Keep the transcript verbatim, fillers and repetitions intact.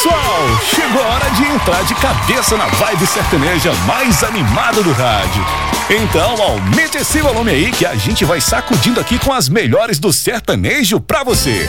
pessoal, chegou a hora de entrar de cabeça na vibe sertaneja mais animada do rádio. Então aumente esse volume aí que a gente vai sacudindo aqui com as melhores do sertanejo pra você.